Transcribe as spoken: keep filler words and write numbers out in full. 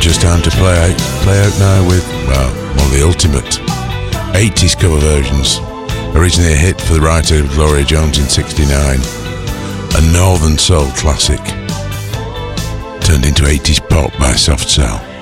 just time to play out, play out now with, well, one of the ultimate eighties cover versions. Originally a hit for the writer Gloria Jones in sixty-nine. A Northern Soul classic turned into eighties pop by Soft Cell.